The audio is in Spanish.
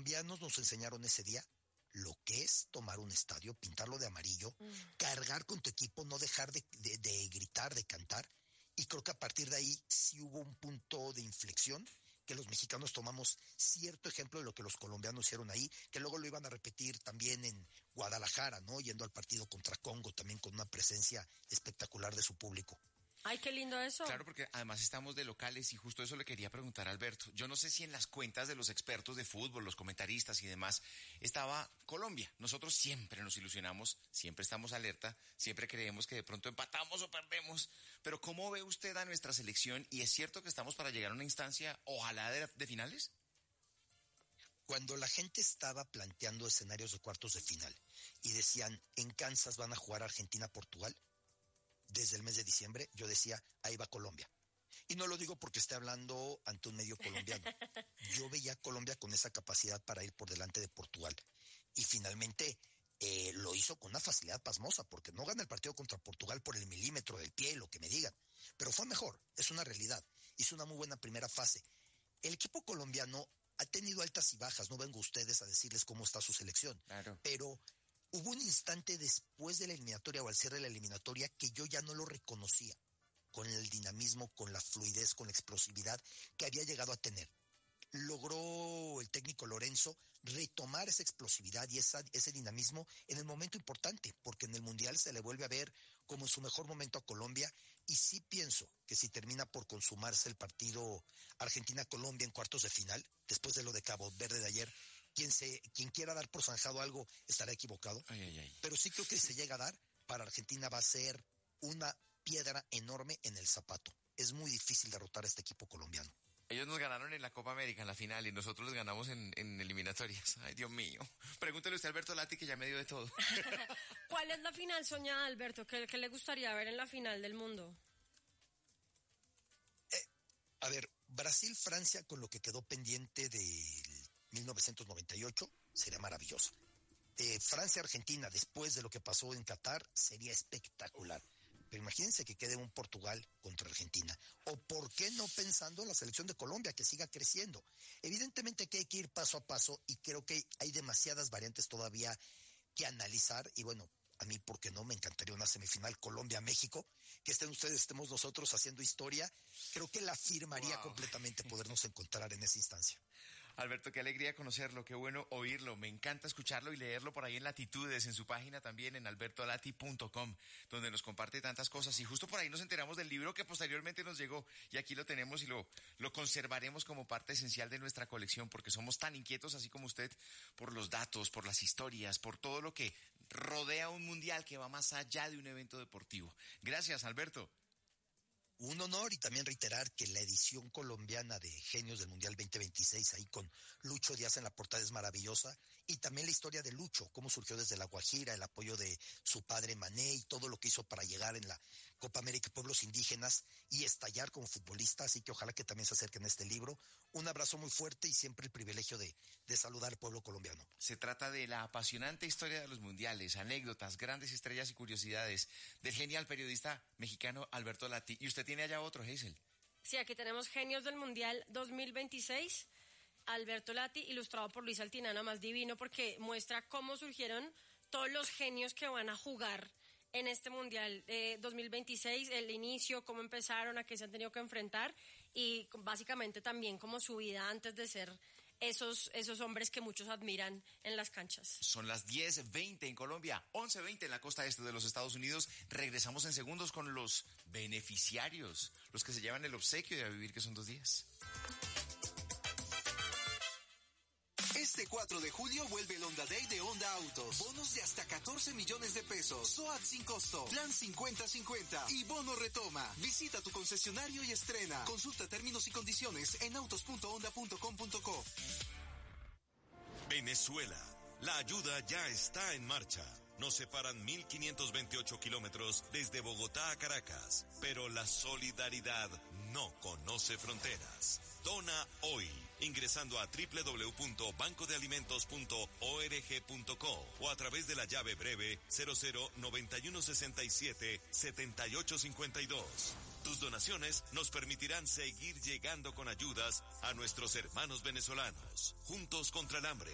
colombianos nos enseñaron ese día lo que es tomar un estadio, pintarlo de amarillo, cargar con tu equipo, no dejar de gritar, de cantar. Y creo que a partir de ahí sí hubo un punto de inflexión, que los mexicanos tomamos cierto ejemplo de lo que los colombianos hicieron ahí, que luego lo iban a repetir también en Guadalajara, ¿no? Yendo al partido contra Congo, también con una presencia espectacular de su público. Ay, qué lindo eso. Claro, porque además estamos de locales y justo eso le quería preguntar a Alberto. Yo no sé si en las cuentas de los expertos de fútbol, los comentaristas y demás, estaba Colombia. Nosotros siempre nos ilusionamos, siempre estamos alerta, siempre creemos que de pronto empatamos o perdemos. Pero ¿cómo ve usted a nuestra selección? ¿Y es cierto que estamos para llegar a una instancia, ojalá, de finales? Cuando la gente estaba planteando escenarios de cuartos de final y decían, en Kansas van a jugar Argentina-Portugal, desde el mes de diciembre, yo decía, ahí va Colombia. Y no lo digo porque esté hablando ante un medio colombiano. Yo veía a Colombia con esa capacidad para ir por delante de Portugal. Y finalmente lo hizo con una facilidad pasmosa, porque no gana el partido contra Portugal por el milímetro del pie, lo que me digan. Pero fue mejor, es una realidad. Hizo una muy buena primera fase. El equipo colombiano ha tenido altas y bajas, no vengo a ustedes a decirles cómo está su selección. Claro. Pero hubo un instante después de la eliminatoria o al cierre de la eliminatoria que yo ya no lo reconocía con el dinamismo, con la fluidez, con la explosividad que había llegado a tener. Logró el técnico Lorenzo retomar esa explosividad y ese dinamismo en el momento importante, porque en el Mundial se le vuelve a ver como en su mejor momento a Colombia, y sí pienso que si termina por consumarse el partido Argentina-Colombia en cuartos de final, después de lo de Cabo Verde de ayer, quien quiera dar por zanjado algo estará equivocado. Pero sí creo que si se llega a dar, para Argentina va a ser una piedra enorme en el zapato. Es muy difícil derrotar a este equipo colombiano. Ellos nos ganaron en la Copa América en la final y nosotros les ganamos en eliminatorias. Ay, Dios mío. Pregúntele usted a Alberto Lati, que ya me dio de todo. ¿Cuál es la final soñada, Alberto? ¿Qué le gustaría ver en la final del mundo? A ver, Brasil-Francia, con lo que quedó pendiente del 1998, sería maravilloso. Francia-Argentina, después de lo que pasó en Qatar, sería espectacular. Pero imagínense que quede un Portugal contra Argentina. O por qué no pensando en la selección de Colombia, que siga creciendo. Evidentemente que hay que ir paso a paso y creo que hay demasiadas variantes todavía que analizar. Y bueno, a mí, ¿por qué no? Me encantaría una semifinal Colombia-México, que estén ustedes, estemos nosotros haciendo historia. Creo que la firmaría completamente podernos encontrar en esa instancia. Alberto, qué alegría conocerlo, qué bueno oírlo, me encanta escucharlo y leerlo por ahí en Latitudes, en su página también, en albertolati.com, donde nos comparte tantas cosas, y justo por ahí nos enteramos del libro que posteriormente nos llegó, y aquí lo tenemos y lo conservaremos como parte esencial de nuestra colección, porque somos tan inquietos, así como usted, por los datos, por las historias, por todo lo que rodea un mundial que va más allá de un evento deportivo. Gracias, Alberto. Un honor, y también reiterar que la edición colombiana de Genios del Mundial 2026, ahí con Lucho Díaz en la portada, es maravillosa, y también la historia de Lucho, cómo surgió desde La Guajira, el apoyo de su padre Mané y todo lo que hizo para llegar en la Copa América y pueblos indígenas y estallar como futbolista, así que ojalá que también se acerquen a este libro. Un abrazo muy fuerte y siempre el privilegio de saludar al pueblo colombiano. Se trata de la apasionante historia de los mundiales, anécdotas, grandes estrellas y curiosidades del genial periodista mexicano Alberto Lati. ¿Y usted tiene allá otro, Hazel? Sí, aquí tenemos Genios del Mundial 2026, Alberto Lati, ilustrado por Luis Altinana, más divino, porque muestra cómo surgieron todos los genios que van a jugar en este Mundial 2026, el inicio, cómo empezaron, a qué se han tenido que enfrentar, y básicamente también como su vida antes de ser esos hombres que muchos admiran en las canchas. Son las 10:20 en Colombia, 11:20 en la costa este de los Estados Unidos. Regresamos en segundos con los beneficiarios, los que se llevan el obsequio de A Vivir, que son 2 días. Este 4 de julio vuelve el Honda Day de Honda Autos. Bonos de hasta 14 millones de pesos. SOAT sin costo. Plan 50-50. Y bono retoma. Visita tu concesionario y estrena. Consulta términos y condiciones en autos.honda.com.co. Venezuela. La ayuda ya está en marcha. Nos separan 1.528 kilómetros desde Bogotá a Caracas, pero la solidaridad no conoce fronteras. Dona hoy, ingresando a www.bancodealimentos.org.co o a través de la llave breve 0091677852. Tus donaciones nos permitirán seguir llegando con ayudas a nuestros hermanos venezolanos. Juntos contra el hambre.